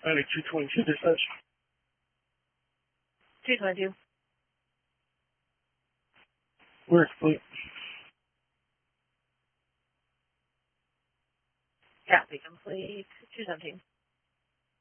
Attic 222 dispatch. 222. We're complete. Copy complete. 217.